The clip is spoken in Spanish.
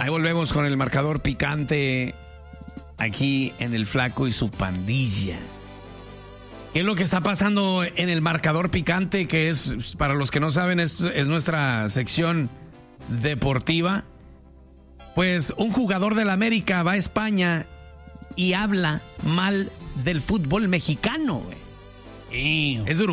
Ahí volvemos con el marcador picante aquí en el Flaco y su pandilla. ¿Qué es lo que está pasando en el marcador picante? Que es, para los que no saben, es nuestra sección deportiva. Pues un jugador del América va a España y habla mal del fútbol mexicano, güey. Es